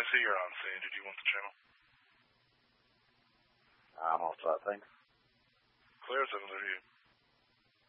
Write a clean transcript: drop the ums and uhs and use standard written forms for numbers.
see you're on scene. Did you want the channel? I'm all set, thanks. Clear 738.